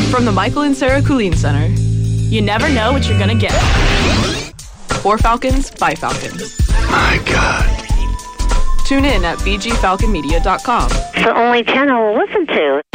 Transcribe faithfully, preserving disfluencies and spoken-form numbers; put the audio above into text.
From the Michael and Sarah Kulin Center, you never know what you're gonna get. For Falcons, by Falcons. My God. Tune in at b g falcon media dot com. It's the only channel we'll listen to.